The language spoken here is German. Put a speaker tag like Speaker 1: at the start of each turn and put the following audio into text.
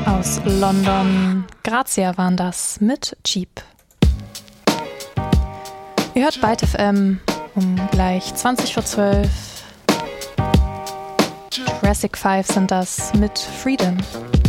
Speaker 1: aus London. Grazia waren das mit Cheap. Ihr hört Byte FM um gleich 20:12 Jurassic 5 sind das mit Freedom.